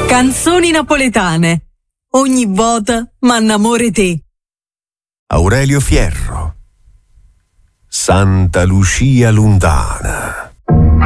Canzoni napoletane. Ogni volta m'annamore te. Aurelio Fierro. Santa Lucia Lundana.